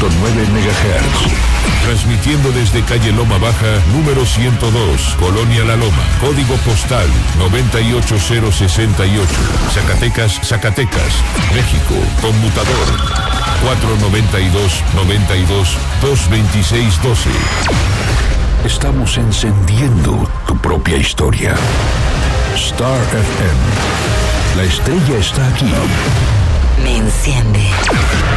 MHz. Transmitiendo desde calle Loma Baja, número 102, Colonia La Loma, código postal 98068, Zacatecas, Zacatecas, México, conmutador 492-92-226-12. Estamos encendiendo tu propia historia. Star FM. La estrella está aquí. Me enciende.